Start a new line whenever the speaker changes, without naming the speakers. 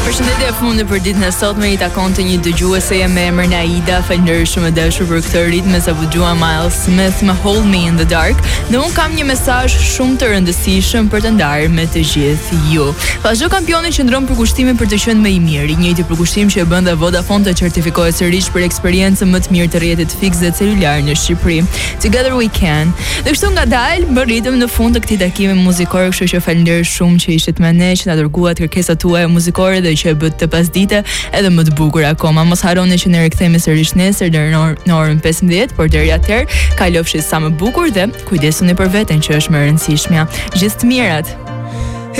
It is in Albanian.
Përshëndetje fundi për ditën e sotme, I takon të një dëgjuese me emrin Aida. Faleminderit shumë e dashur për këtë ritëm me sa dëgjua Miles Smith me Hold Me in the Dark. Dhe un kam një mesazh shumë të rëndësishëm për të ndarë me të gjithë ju. Vazhdo kampioni qëndron për kushtimin për të qenë më I miri, I njëjti përkushtim që e bën dhe Vodafone të certifikohet sërish për eksperiencën më të mirë të rrjetit fiks dhe celular në Shqipëri. Together we can. Dhe kështu ngadalë mbërritëm në fund të këtij takimi muzikor, kështu që faleminderit shumë që ishit me ne, që na dërguat kërkesat tuaja muzikore dhe që e bët të pasdite edhe më të bukur akoma. Mos harroni që ne rikthehemi sërish nesër deri në orën 15, por deri atëherë kalofshi sa më bukur dhe kujdesuni për veten që është më e rëndësishmja. Gjithë të mirat.